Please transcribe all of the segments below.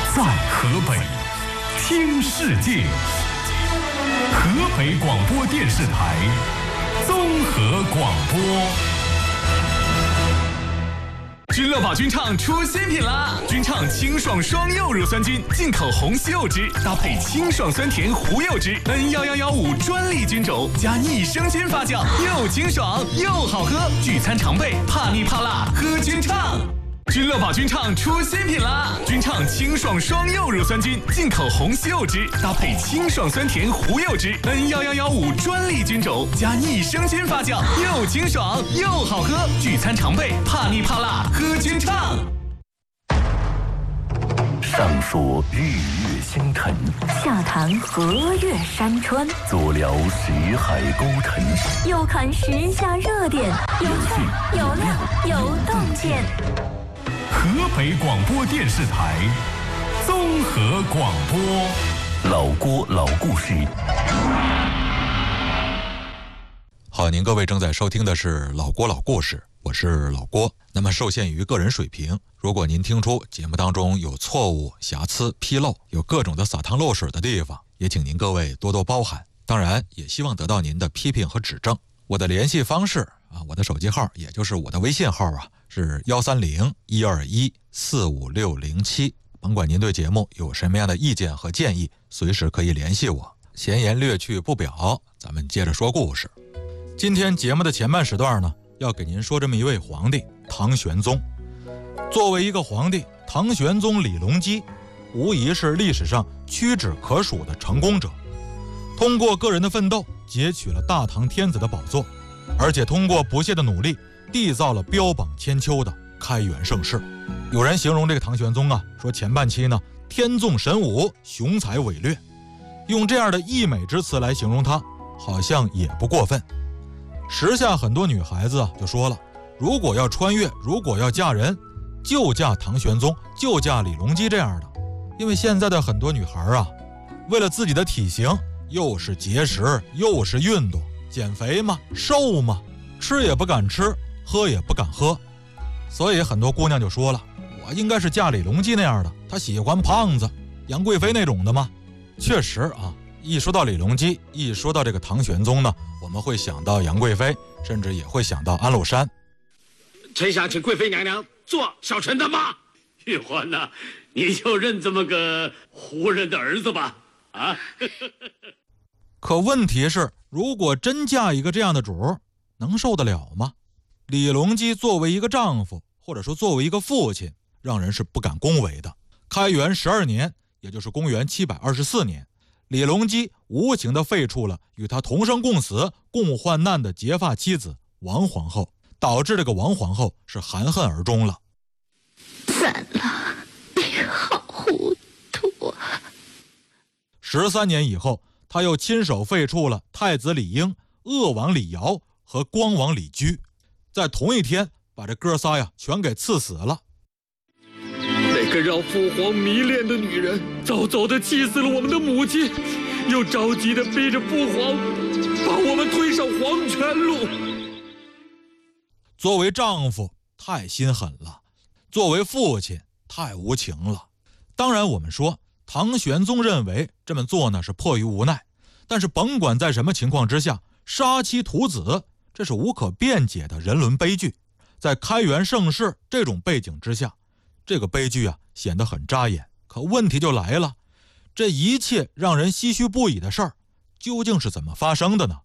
在河北听世界，河北广播电视台综合广播。君乐宝君畅出新品啦！君畅清爽双柚乳酸菌，进口红西柚汁，搭配清爽酸甜胡柚汁 ，N1115专利菌种，加益生菌发酵，又清爽又好喝。聚餐常备，怕腻怕辣，喝君畅。君乐宝君畅出新品啦！君畅清爽双柚乳酸菌，进口红西柚汁，搭配清爽酸甜胡柚汁 ，N1115专利菌种，加益生菌发酵，又清爽又好喝。聚餐常备，怕腻怕辣，喝君畅。 上说日月星辰， 下谈河岳山川， 左聊识海沟沉， 右看时下热点，有趣有料有洞见。 河北广播电视台综合广播， 老郭老故事。 好，您各位正在收听的是老郭老故事，我是老郭。那么受限于个人水平，如果您听出节目当中有错误、瑕疵、纰漏，有各种的洒汤漏水的地方，也请您各位多多包涵。当然也希望得到您的批评和指正。我的联系方式我的手机号也就是我的微信号是130-121-45607。甭管您对节目有什么样的意见和建议，随时可以联系我。闲言略去不表，咱们接着说故事。今天节目的前半时段呢，要给您说这么一位皇帝唐玄宗。作为一个皇帝，唐玄宗李隆基无疑是历史上屈指可数的成功者。通过个人的奋斗，截取了大唐天子的宝座，而且通过不懈的努力，缔造了标榜千秋的开元盛世。有人形容这个唐玄宗说前半期呢，天纵神武，雄才伟略，用这样的溢美之词来形容他，好像也不过分。时下很多女孩子就说了，如果要穿越，如果要嫁人，就嫁唐玄宗，就嫁李隆基这样的。因为现在的很多女孩为了自己的体型，又是节食又是运动，减肥嘛，瘦嘛，吃也不敢吃，喝也不敢喝，所以很多姑娘就说了，我应该是嫁李隆基那样的，他喜欢胖子，杨贵妃那种的吗？确实一说到李隆基，一说到这个唐玄宗呢，我们会想到杨贵妃，甚至也会想到安禄山。 臣想请贵妃娘娘做小臣的妈。玉环呐，你就认这么个胡人的儿子吧。 可问题是，如果真嫁一个这样的主，能受得了吗？李隆基作为一个丈夫，或者说作为一个父亲，让人是不敢恭维的。开元12年，也就是公元724年，李隆基无情地废黜了与他同生共死、共患难的结发妻子王皇后，导致这个王皇后是含恨而终了。 咱了，你好糊涂 13年以后，他又亲手废黜了太子李英、鄂王李尧和光王李居，在同一天把这哥仨全给赐死了。 那个让父皇迷恋的女人，早早地气死了我们的母亲，又着急地逼着父皇把我们推上黄泉路。 作为丈夫太心狠了，作为父亲太无情了。当然我们说唐玄宗认为这么做呢是迫于无奈，但是甭管在什么情况之下，杀妻屠子，这是无可辩解的人伦悲剧。在开元盛世这种背景之下，这个悲剧显得很扎眼。可问题就来了，这一切让人唏嘘不已的事儿，究竟是怎么发生的呢？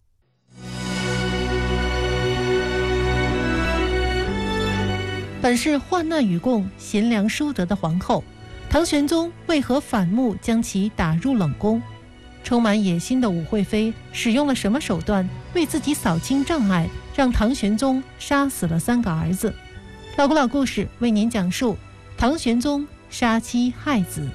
本是患难与共、贤良淑德的皇后，唐玄宗为何反目将其打入冷宫？充满野心的武惠妃使用了什么手段为自己扫清障碍，让唐玄宗杀死了3个儿子？老古老故事为您讲述唐玄宗杀妻害子。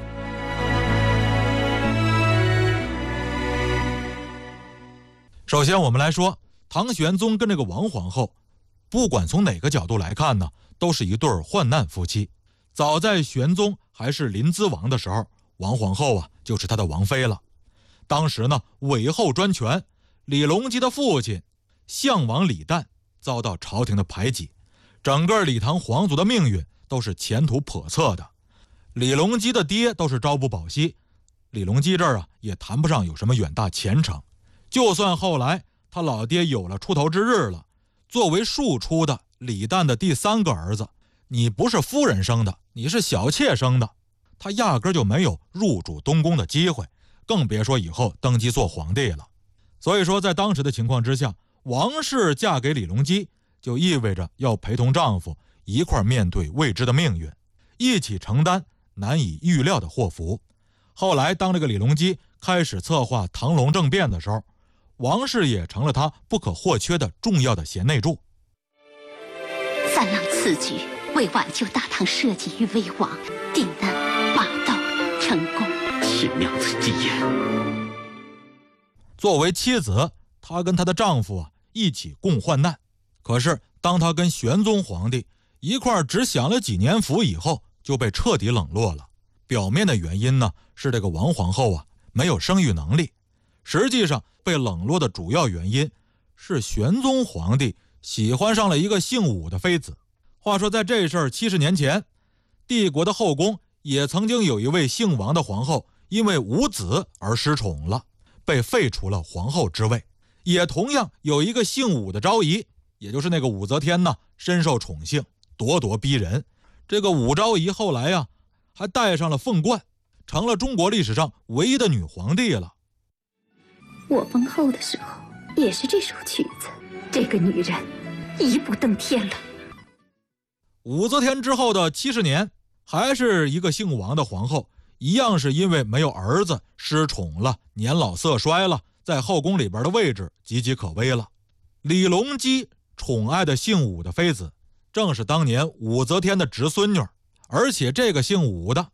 首先我们来说唐玄宗跟这个王皇后，不管从哪个角度来看呢，都是一对患难夫妻。早在玄宗还是临淄王的时候，王皇后就是他的王妃了。当时呢，韦后专权，李隆基的父亲相王李旦遭到朝廷的排挤，整个李唐皇族的命运都是前途叵测的。 李隆基的爹都是朝不保夕，李隆基这儿啊也谈不上有什么远大前程。就算后来他老爹有了出头之日了，作为庶出的李旦的第3个儿子，你不是夫人生的，你是小妾生的，他压根就没有入主东宫的机会，更别说以后登基做皇帝了。所以说在当时的情况之下，王氏嫁给李隆基就意味着要陪同丈夫一块面对未知的命运，一起承担难以预料的祸福。后来当这个李隆基开始策划唐隆政变的时候，王氏也成了他不可或缺的重要的贤内助。 三郎此举为挽救大唐社稷于危亡，定能马到成功。 请娘子吉言。 作为妻子，她跟她的丈夫一起共患难。可是当她跟玄宗皇帝一块只享了几年福以后，就被彻底冷落了。表面的原因呢，是这个王皇后没有生育能力。实际上被冷落的主要原因是玄宗皇帝喜欢上了一个姓武的妃子。话说在这事儿70年前，帝国的后宫也曾经有一位姓王的皇后因为无子而失宠了，被废除了皇后之位。也同样有一个姓武的昭仪，也就是那个武则天呢，深受宠幸，咄咄逼人。这个武昭仪后来还戴上了凤冠，成了中国历史上唯一的女皇帝了。 我封后的时候也是这首曲子，这个女人一步登天了。 武则天之后的70年，还是一个姓王的皇后，一样是因为没有儿子失宠了，年老色衰了，在后宫里边的位置岌岌可危了。李隆基宠爱的姓武的妃子，正是当年武则天的侄孙女，而且这个姓武的